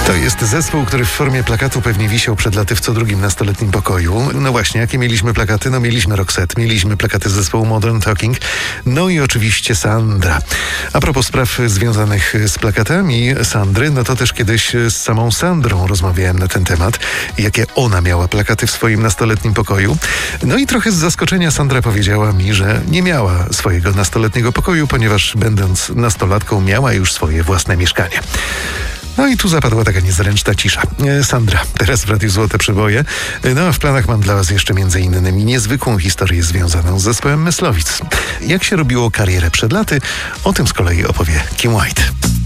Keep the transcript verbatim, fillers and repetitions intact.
To jest zespół, który w formie plakatu pewnie wisiał przed laty w co drugim nastoletnim pokoju. No właśnie, jakie mieliśmy plakaty? No mieliśmy Roxette, mieliśmy plakaty zespołu Modern Talking, no i oczywiście Sandra. A propos spraw związanych z plakatami Sandry, no to też kiedyś z samą Sandrą rozmawiałem na ten temat, jakie ona miała plakaty w swoim nastoletnim pokoju. No i trochę z zaskoczenia Sandra powiedziała mi, że nie miała swojego nastoletniego pokoju, ponieważ będąc nastolatką miała już swoje własne mieszkanie. No i tu zapadła taka niezręczna cisza. E, Sandra, teraz w Radiu Złote Przeboje. E, no a w planach mam dla Was jeszcze między innymi niezwykłą historię związaną z zespołem Myslowic. Jak się robiło karierę przed laty, o tym z kolei opowie Kim White.